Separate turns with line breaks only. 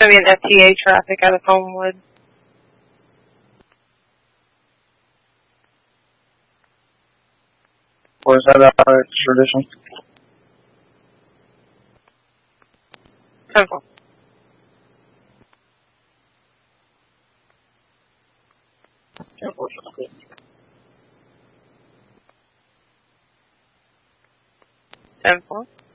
going to be an FTA traffic out of Homewood.
Or is that tradition?
Temple. Temple.